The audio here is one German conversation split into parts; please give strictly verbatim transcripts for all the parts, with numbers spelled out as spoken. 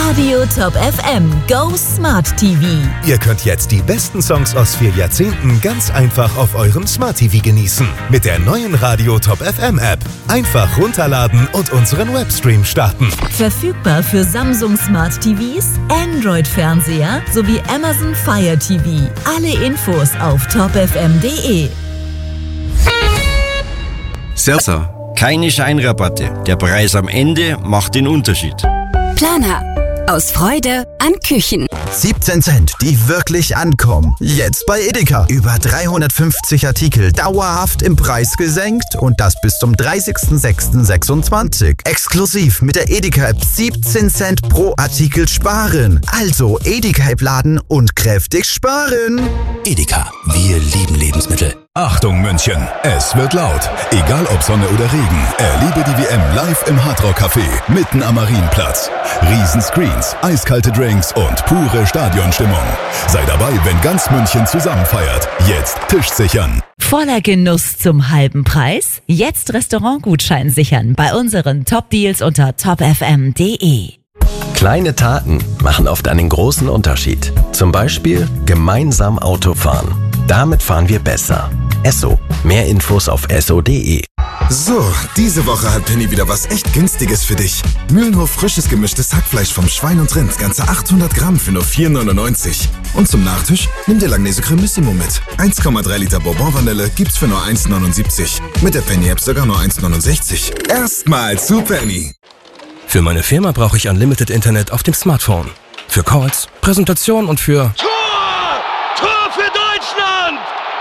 Radio Top F M Go Smart T V. Ihr könnt jetzt die besten Songs aus vier Jahrzehnten ganz einfach auf eurem Smart T V genießen. Mit der neuen Radio Top F M App. Einfach runterladen und unseren Webstream starten. Verfügbar für Samsung Smart T Vs, Android-Fernseher sowie Amazon Fire T V. Alle Infos auf top f m punkt d e. Selsa, keine Scheinrabatte. Der Preis am Ende macht den Unterschied. Planer. Aus Freude an Küchen. siebzehn Cent, die wirklich ankommen. Jetzt bei Edeka. Über dreihundertfünfzig Artikel dauerhaft im Preis gesenkt und das bis zum dreißigsten sechsten sechsundzwanzig. Exklusiv mit der Edeka-App siebzehn Cent pro Artikel sparen. Also Edeka-App laden und kräftig sparen. Edeka, wir lieben Lebensmittel. Achtung München, es wird laut. Egal ob Sonne oder Regen, erlebe die W M live im Hardrock Café, mitten am Marienplatz. Riesenscreens, eiskalte Drinks und pure Stadionstimmung. Sei dabei, wenn ganz München zusammen feiert. Jetzt Tisch sichern. Voller Genuss zum halben Preis? Jetzt Restaurantgutschein sichern bei unseren Top-Deals unter top f m punkt d e. Kleine Taten machen oft einen großen Unterschied. Zum Beispiel gemeinsam Auto fahren. Damit fahren wir besser. Esso. Mehr Infos auf esso punkt d e. So, diese Woche hat Penny wieder was echt Günstiges für dich. Mühlenhof frisches gemischtes Hackfleisch vom Schwein und Rind, ganze achthundert Gramm für nur vier neunundneunzig. Und zum Nachtisch nimm dir Langnese Cremissimo mit. eins Komma drei Liter Bourbon-Vanille gibt's für nur eins neunundsiebzig. Mit der Penny-App sogar nur eins neunundsechzig. Erstmal zu Penny. Für meine Firma brauche ich Unlimited Internet auf dem Smartphone. Für Calls, Präsentation und für... Tor! Tor für Deutschland!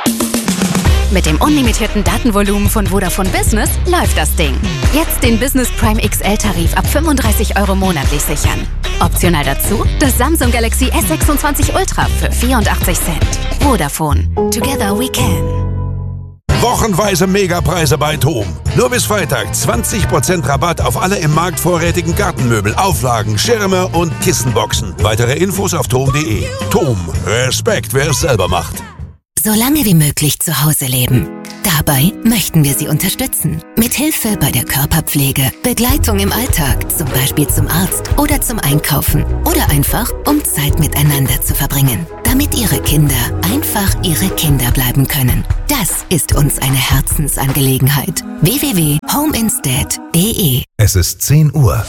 Mit dem unlimitierten Datenvolumen von Vodafone Business läuft das Ding. Jetzt den Business Prime X L-Tarif ab fünfunddreißig Euro monatlich sichern. Optional dazu das Samsung Galaxy S sechsundzwanzig Ultra für vierundachtzig Cent. Vodafone. Together we can. Wochenweise Megapreise bei TOM. Nur bis Freitag zwanzig Prozent Rabatt auf alle im Markt vorrätigen Gartenmöbel, Auflagen, Schirme und Kissenboxen. Weitere Infos auf tom punkt d e. TOM. Respekt, wer es selber macht. So lange wie möglich zu Hause leben. Dabei möchten wir Sie unterstützen. Mit Hilfe bei der Körperpflege, Begleitung im Alltag, zum Beispiel zum Arzt oder zum Einkaufen. Oder einfach, um Zeit miteinander zu verbringen. Damit Ihre Kinder einfach Ihre Kinder bleiben können. Das ist uns eine Herzensangelegenheit. w w w punkt homeinstead punkt d e. Es ist zehn Uhr.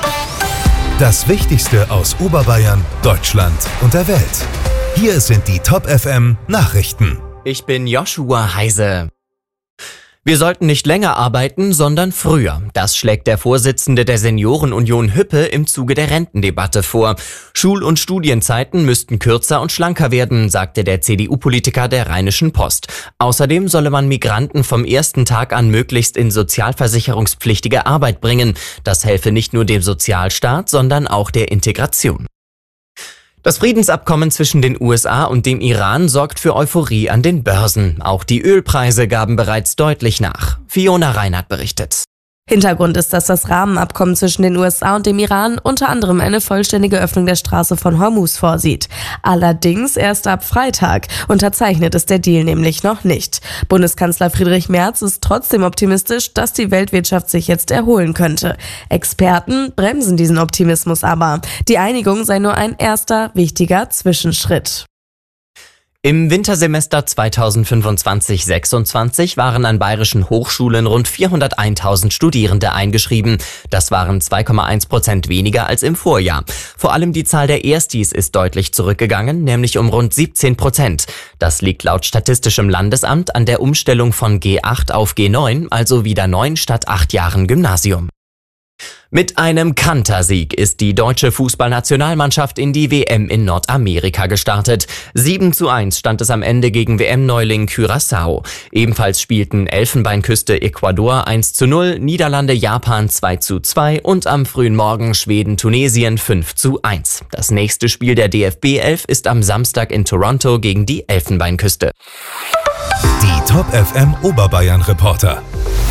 Das Wichtigste aus Oberbayern, Deutschland und der Welt. Hier sind die Top F M Nachrichten. Ich bin Joshua Heise. Wir sollten nicht länger arbeiten, sondern früher. Das schlägt der Vorsitzende der Seniorenunion Hüppe im Zuge der Rentendebatte vor. Schul- und Studienzeiten müssten kürzer und schlanker werden, sagte der C D U-Politiker der Rheinischen Post. Außerdem solle man Migranten vom ersten Tag an möglichst in sozialversicherungspflichtige Arbeit bringen. Das helfe nicht nur dem Sozialstaat, sondern auch der Integration. Das Friedensabkommen zwischen den U S A und dem Iran sorgt für Euphorie an den Börsen. Auch die Ölpreise gaben bereits deutlich nach. Fiona Reinhardt berichtet. Hintergrund ist, dass das Rahmenabkommen zwischen den U S A und dem Iran unter anderem eine vollständige Öffnung der Straße von Hormuz vorsieht. Allerdings erst ab Freitag. Unterzeichnet ist der Deal nämlich noch nicht. Bundeskanzler Friedrich Merz ist trotzdem optimistisch, dass die Weltwirtschaft sich jetzt erholen könnte. Experten bremsen diesen Optimismus aber. Die Einigung sei nur ein erster wichtiger Zwischenschritt. Im Wintersemester zweitausendfünfundzwanzig sechsundzwanzig waren an bayerischen Hochschulen rund vierhunderteинtausend Studierende eingeschrieben. Das waren zwei Komma eins Prozent weniger als im Vorjahr. Vor allem die Zahl der Erstis ist deutlich zurückgegangen, nämlich um rund siebzehn Prozent. Das liegt laut Statistischem Landesamt an der Umstellung von G acht auf G neun, also wieder neun statt acht Jahren Gymnasium. Mit einem Kantersieg ist die deutsche Fußballnationalmannschaft in die W M in Nordamerika gestartet. sieben zu eins stand es am Ende gegen W M-Neuling Curaçao. Ebenfalls spielten Elfenbeinküste Ecuador eins zu null, Niederlande Japan zwei zu zwei und am frühen Morgen Schweden Tunesien fünf zu eins. Das nächste Spiel der D F B elf ist am Samstag in Toronto gegen die Elfenbeinküste. Die Top F M Oberbayern Reporter.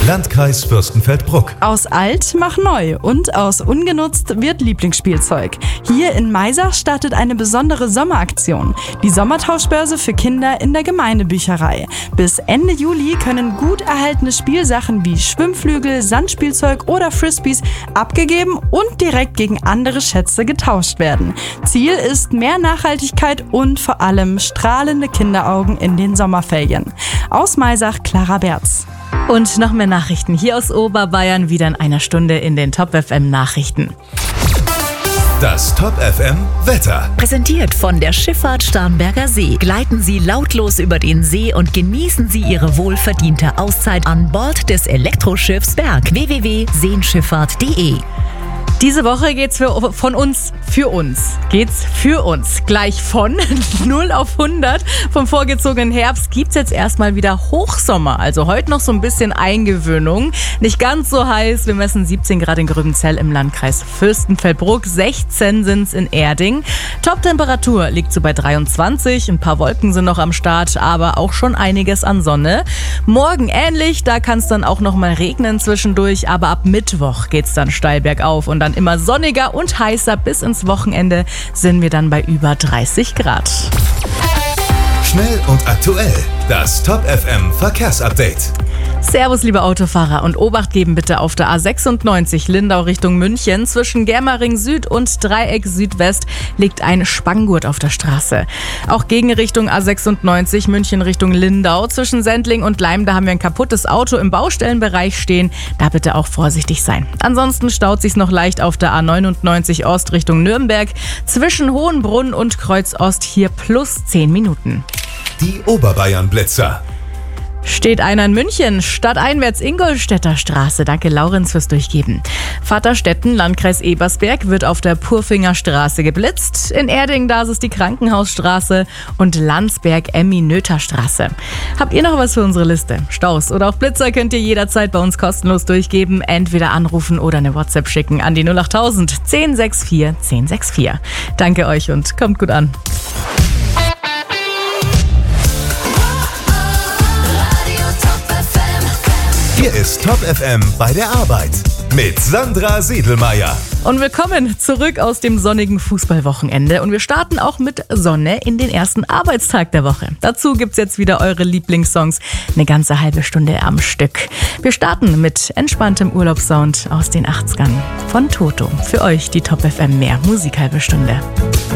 Landkreis Fürstenfeldbruck. Aus alt mach neu und aus ungenutzt wird Lieblingsspielzeug. Hier in Maisach startet eine besondere Sommeraktion. Die Sommertauschbörse für Kinder in der Gemeindebücherei. Bis Ende Juli können gut erhaltene Spielsachen wie Schwimmflügel, Sandspielzeug oder Frisbees abgegeben und direkt gegen andere Schätze getauscht werden. Ziel ist mehr Nachhaltigkeit und vor allem strahlende Kinderaugen in den Sommerferien. Aus Maisach, Clara Berz. Und noch mehr Nachrichten hier aus Oberbayern, wieder in einer Stunde in den Top F M Nachrichten. Das Top F M Wetter. Präsentiert von der Schifffahrt Starnberger See. Gleiten Sie lautlos über den See und genießen Sie Ihre wohlverdiente Auszeit an Bord des Elektroschiffs Berg. w w w punkt seenschifffahrt punkt de. Diese Woche geht's für, von uns, für uns, geht's für uns. Gleich von null auf hundert. Vom vorgezogenen Herbst gibt's jetzt erstmal wieder Hochsommer. Also heute noch so ein bisschen Eingewöhnung. Nicht ganz so heiß. Wir messen siebzehn Grad in Gröbenzell im Landkreis Fürstenfeldbruck. sechzehn sind's in Erding. Toptemperatur liegt so bei dreiundzwanzig. Ein paar Wolken sind noch am Start, aber auch schon einiges an Sonne. Morgen ähnlich. Da kann's dann auch noch mal regnen zwischendurch. Aber ab Mittwoch geht's dann steil bergauf und dann immer sonniger und heißer. Bis ins Wochenende sind wir dann bei über dreißig Grad. Schnell und aktuell. Das Top F M Verkehrsupdate. Servus, liebe Autofahrer, und Obacht geben bitte auf der A sechsundneunzig Lindau Richtung München. Zwischen Germering Süd und Dreieck Südwest liegt ein Spanngurt auf der Straße. Auch Gegenrichtung A sechsundneunzig München Richtung Lindau. Zwischen Sendling und Leim, da haben wir ein kaputtes Auto im Baustellenbereich stehen. Da bitte auch vorsichtig sein. Ansonsten staut sich's noch leicht auf der A neunundneunzig Ost Richtung Nürnberg. Zwischen Hohenbrunn und Kreuz Ost hier plus zehn Minuten. Die Oberbayern-Blitzer. Steht einer in München, stadteinwärts Ingolstädter Straße. Danke, Laurenz, fürs Durchgeben. Vaterstetten, Landkreis Ebersberg, wird auf der Purfinger Straße geblitzt. In Erding, da ist es die Krankenhausstraße und Landsberg, Emmy-Noether Straße. Habt ihr noch was für unsere Liste? Staus oder auch Blitzer könnt ihr jederzeit bei uns kostenlos durchgeben. Entweder anrufen oder eine WhatsApp schicken an die null achttausend zehn sechs vier zehn sechs vier. Danke euch und kommt gut an. Hier ist Top F M bei der Arbeit mit Sandra Siedelmeier. Und willkommen zurück aus dem sonnigen Fußballwochenende. Und wir starten auch mit Sonne in den ersten Arbeitstag der Woche. Dazu gibt's jetzt wieder eure Lieblingssongs, eine ganze halbe Stunde am Stück. Wir starten mit entspanntem Urlaubssound aus den achtzigern von Toto. Für euch die Top F M mehr Musik halbe Stunde.